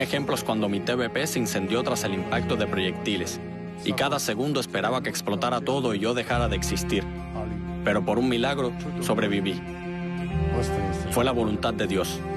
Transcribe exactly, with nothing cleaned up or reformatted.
Ejemplos cuando mi T V P se incendió tras el impacto de proyectiles, y cada segundo esperaba que explotara todo y yo dejara de existir. Pero por un milagro, sobreviví. Fue la voluntad de Dios.